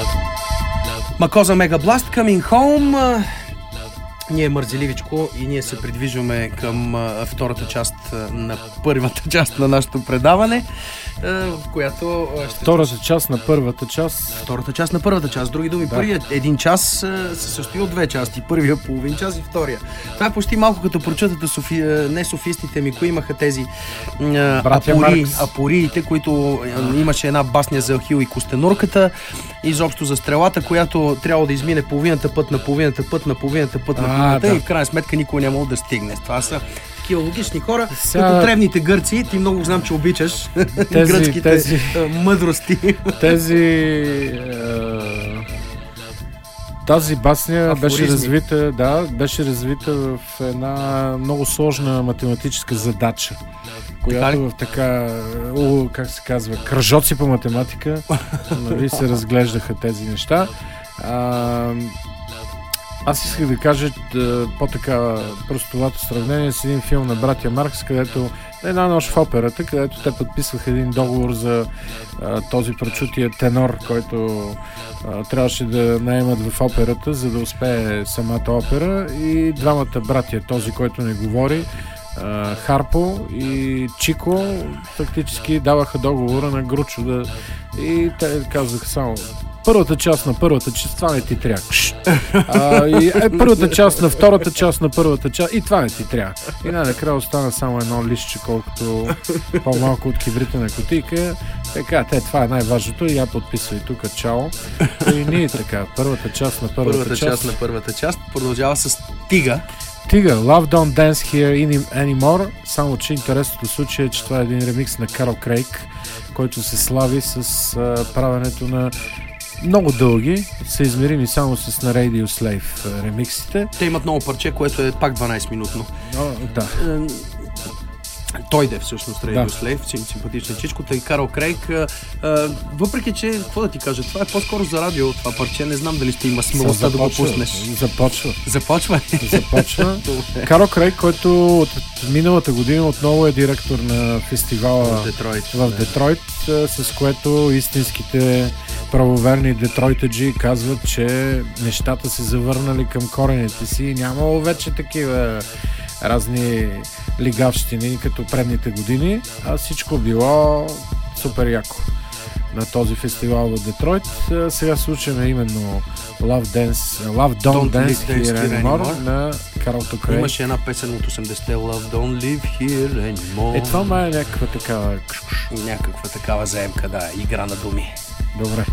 Макоза Мегабласт, Coming Home. Ние мързеливичко и ние се придвижваме към втората част на първата част на нашето предаване, в която... Втората част на първата част. Втората част на първата част. С други думи, да. Първият един час се състои от две части. Първия половин час и втория. Това е почти малко като прочутата не софистите ми, кои имаха тези апориите, които имаше една басня за Ахил и Костенурката, изобщо за стрелата, която трябва да измине половината път на половината път на половината път на половината и в крайна сметка никой няма да стигне. Това са такива логични хора, като древните гърци. Ти много знам, че обичаш гръцките мъдрости. Тази басня беше развита в една много сложна математическа задача, която в така, как се казва, кръжоци по математика, нали, се разглеждаха тези неща. Аз исках да кажа по-така простовато сравнение с един филм на братя Маркс, където една нощ в операта, където те подписваха един договор за този прочутия тенор, който трябваше да наемат в операта, за да успее самата опера, и двамата братя, този, който не говори, Харпо и Чико, фактически даваха договора на Гручо и те казаха само: първата част на първата част, това не ти трябва. Първата част на втората част на първата част, и това не ти трябва. И най-накрая остана само едно листче, колкото по-малко от кибрита на кутийка. Така, това е най-важното и я подписвай тук, чао. И ние така, първата част на първата част продължава с Тига. Love Don't Dance Here Anymore, само че интересното случай е, че това е един ремикс на Карл Крейг, който се слави с правенето на много дълги, съизмерими само с на Radio Slave ремиксите. Те имат много парче, което е пак 12-минутно. Да. Той да е всъщност Radio Slave, симпатичен чичкото, и Карл Крейг. Въпреки че, какво да ти кажа, това е по-скоро за радио, това парче. Не знам дали ще има смелостта да го пуснеш. Започва. Карл Крейг, който от миналата година отново е директор на фестивала в Детройт, с което истинските правоверни детройтаджи казват, че нещата се завърнали към корените си и нямало вече такива разни лигавщини като предните години, а всичко било супер яко на този фестивал в Детройт. Сега слушаме именно Love Don't Dance Here Anymore на Карл Крейг. Имаше една песен от 80-те, Love Don't Live Here Anymore. Това ма е някаква такава заемка, да, игра на думи. Добре.